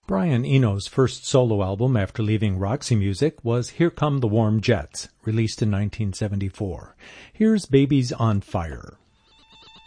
Brian Eno's first solo album after leaving Roxy Music was Here Come the Warm Jets, released in 1974. Here's Babies on Fire.